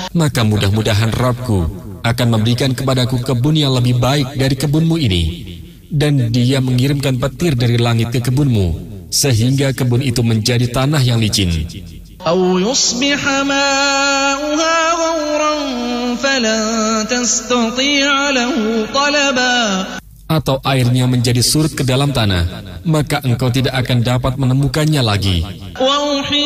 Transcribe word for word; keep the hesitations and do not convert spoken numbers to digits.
maka mudah-mudahan Rabbku akan memberikan kepadaku kebun yang lebih baik dari kebunmu ini, dan Dia mengirimkan petir dari langit ke kebunmu, sehingga kebun itu menjadi tanah yang licin. أو يصبح ماؤها غورا فلن تستطيع له طلبا. Atau airnya menjadi surut ke dalam tanah, maka engkau tidak akan dapat menemukannya lagi.